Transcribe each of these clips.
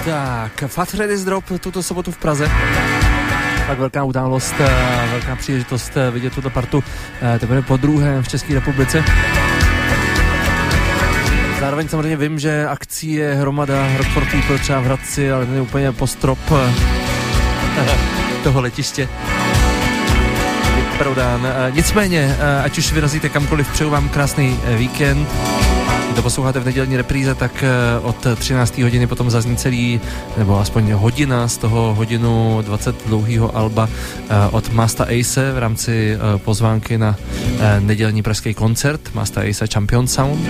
Tak, Fat Freddy's Drop tuto sobotu v Praze. Tak velká událost, velká příležitost vidět tuto partu teprve po druhé v České republice. Zároveň samozřejmě vím, že akcí je hromada Rock for People třeba v Hradci, ale není úplně postrop toho letiště vyprodán. Nicméně, ať už vyrazíte kamkoliv, přeju vám krásný víkend. To posloucháte v nedělní repríze, tak od 13. hodiny potom zazní celý, nebo aspoň hodina z toho hodinu 20 dlouhýho alba od Masta Ace v rámci pozvánky na nedělní pražský koncert Masta Ace Champion Sound.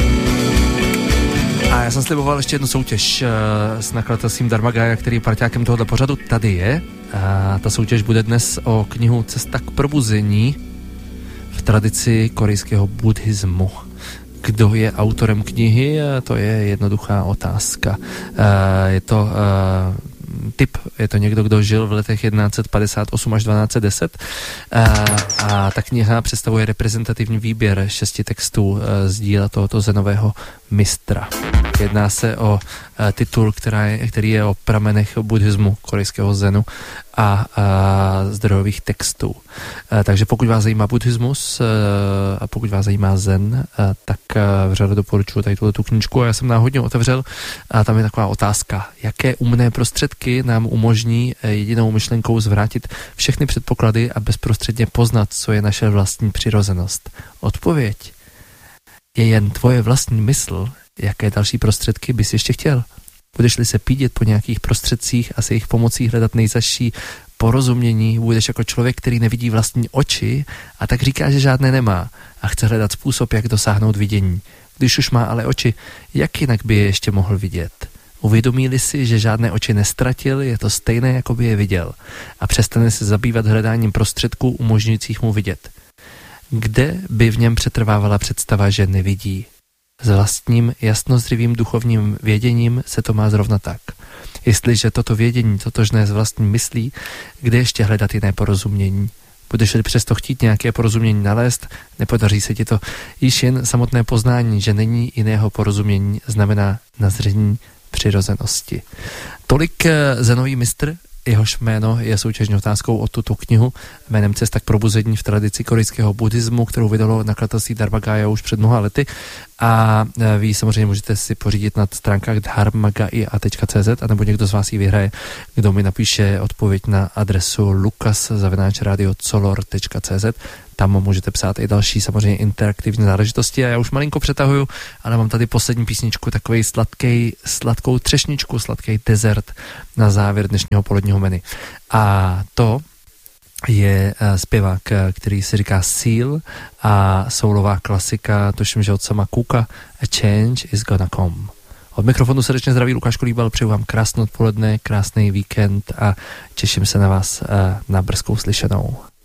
A já jsem sliboval ještě jednu soutěž s nakladatelstvím Dharmagaya, který je parťákem tohoto pořadu. Tady je. A ta soutěž bude dnes o knihu Cesta k probuzení v tradici korejského buddhismu. Kdo je autorem knihy? To je jednoduchá otázka. Je to typ, je to někdo, kdo žil v letech 1158 až 1210 a ta kniha představuje reprezentativní výběr 6 textů z díla tohoto zenového mistra. Jedná se o titul, který je o pramenech buddhismu, korejského zenu a zdrojových textů. Takže pokud vás zajímá buddhismus a pokud vás zajímá zen, tak vřele doporučuji tady tu knížku. Já jsem náhodně otevřel a tam je taková otázka, jaké umné prostředky nám umožní jedinou myšlenkou zvrátit všechny předpoklady a bezprostředně poznat, co je naše vlastní přirozenost. Odpověď je jen tvoje vlastní mysl. Jaké další prostředky bys ještě chtěl? Budeš-li se pídět po nějakých prostředcích a se jejich pomocí hledat nejzazší porozumění, budeš jako člověk, který nevidí vlastní oči a tak říká, že žádné nemá a chce hledat způsob, jak dosáhnout vidění. Když už má ale oči, jak jinak by je ještě mohl vidět? Uvědomí-li si, že žádné oči nestratil, je to stejné, jako by je viděl a přestane se zabývat hledáním prostředků umožňujících mu vidět. Kde by v něm přetrvávala představa, že nevidí? S vlastním jasnozřivým duchovním věděním se to má zrovna tak. Jestliže toto vědění totožné s vlastní myslí, kde ještě hledat jiné porozumění? Budeš-li přesto chtít nějaké porozumění nalézt, nepodaří se ti to. Již jen samotné poznání, že není jiného porozumění, znamená nazření přirozenosti. Tolik zenový mistr, jehož jméno je soutěžní otázkou o tuto knihu jménem Cesta k probuzení v tradici korejského buddhismu, kterou vydalo nakladatelství Dharmagaya už před mnoha lety. A vy samozřejmě můžete si pořídit na stránkách dharmagaya.cz a nebo někdo z vás ji vyhraje, kdo mi napíše odpověď na adresu lukas@radiocolor.cz. Tam můžete psát i další samozřejmě interaktivní záležitosti a já už malinko přetahuju, ale mám tady poslední písničku, takovej sladkou třešničku, sladký dezert na závěr dnešního poledního menu. A to je zpěvák, který se říká Seal a soulová klasika, tuším, že od sama Kuka, A Change is Gonna Come. Od mikrofonu srdečně zdraví Lukáš Kolíbal, přeju vám krásné odpoledne, krásný víkend a těším se na vás na brzkou slyšenou.